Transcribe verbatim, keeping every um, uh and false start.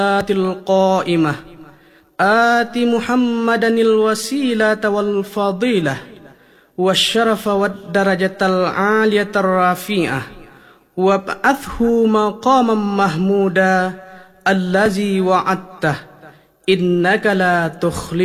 القائمة آت محمدا الوسيلة والفضيلة والشرف والدرجة العالية الرفيعة وابعثه مقاما محمودا الذي وعدته إنك لا تخلف